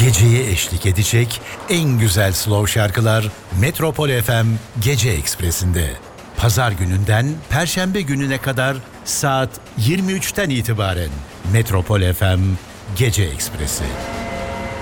geceye eşlik edecek en güzel slow şarkılar Metropol FM Gece Ekspresi'nde. Pazar gününden Perşembe gününe kadar saat 23'ten itibaren Metropol FM Gece Ekspresi.